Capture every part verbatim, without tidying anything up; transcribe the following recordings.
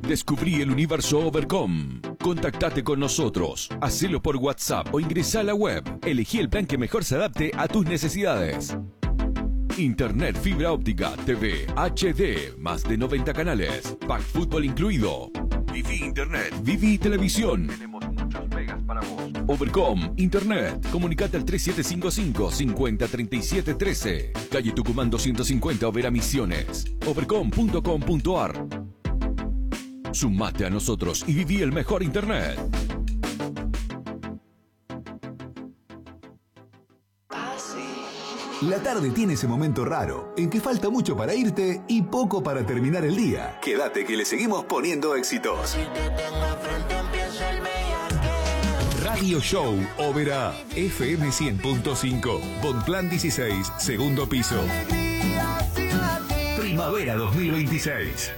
Descubrí el universo Overcom. Contactate con nosotros, hacelo por WhatsApp o ingresá a la web. Elegí el plan que mejor se adapte a tus necesidades. Internet, fibra óptica, T V, H D, más de noventa canales, pack fútbol incluido. Viví Internet, Viví Televisión. Tenemos muchos megas para vos. Overcom, Internet. Comunicate al tres siete cinco cinco, cincuenta, treinta y siete, trece. Calle Tucumán doscientos cincuenta, Overa Misiones. Overcom punto com punto ar. Sumate a nosotros y viví el mejor Internet. La tarde tiene ese momento raro, en que falta mucho para irte y poco para terminar el día. Quédate que le seguimos poniendo éxitos. Radio Show Overa, F M cien punto cinco, Bonplan dieciséis, segundo piso. Primavera dos mil veintiséis.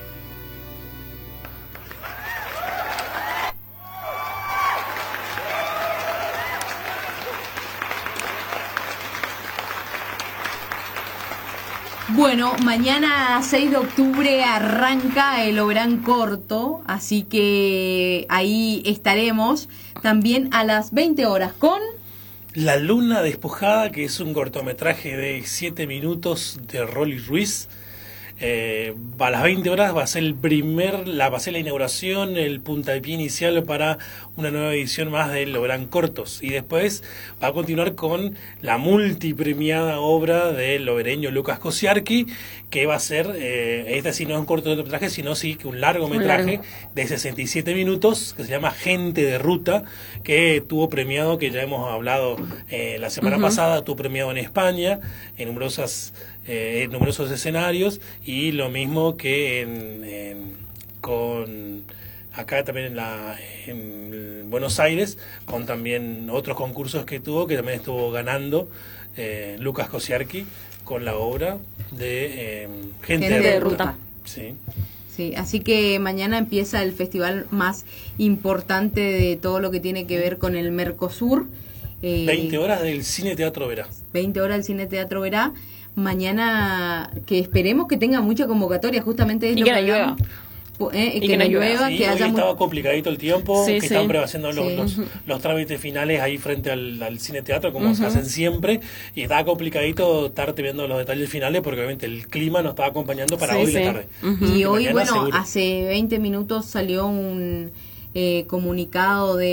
Bueno, mañana seis de octubre arranca el Oberán Corto, así que ahí estaremos también a las veinte horas con... La Luna Despojada, que es un cortometraje de siete minutos de Rolly Ruiz. Eh, a las veinte horas va a ser el primer, la, va a ser la inauguración, el puntapié inicial para una nueva edición más del Oberán Cortos, y después va a continuar con la multipremiada obra del obereño Lucas Kosiarki, que va a ser, eh, este sí no es un cortometraje, sino sí que un largometraje de sesenta y siete minutos, que se llama Gente de Ruta, que tuvo premiado, que ya hemos hablado eh, la semana uh-huh. pasada, tuvo premiado en España, en numerosas Eh, en numerosos escenarios, y lo mismo que en, en con acá también en la en Buenos Aires, con también otros concursos que tuvo, que también estuvo ganando eh, Lucas Kosiarki con la obra de eh, Gente, Gente de Ruta. Ruta. Sí. Sí, así que mañana empieza el festival más importante de todo lo que tiene que ver con el Mercosur. Eh, veinte horas del Cine Teatro Verá. veinte horas del Cine Teatro Verá. Mañana, que esperemos que tenga mucha convocatoria, justamente es y lo que, que no llueva. Eh, y que, que no llueva, sí, que haya estaba muy... complicadito el tiempo, sí, que sí. están haciendo los, sí. los, los trámites finales ahí frente al, al cine teatro, como uh-huh. se hacen siempre, y estaba complicadito estarte viendo los detalles finales, porque obviamente el clima nos estaba acompañando para sí, hoy sí. la tarde. Uh-huh. Y hoy, bueno, seguro. hace veinte minutos salió un eh, comunicado de